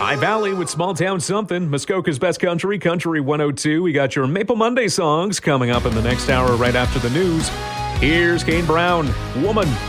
High Valley with Small Town Something, Muskoka's Best Country, Country 102. We got your Maple Monday songs coming up in the next hour right after the news. Here's Kane Brown, Woman.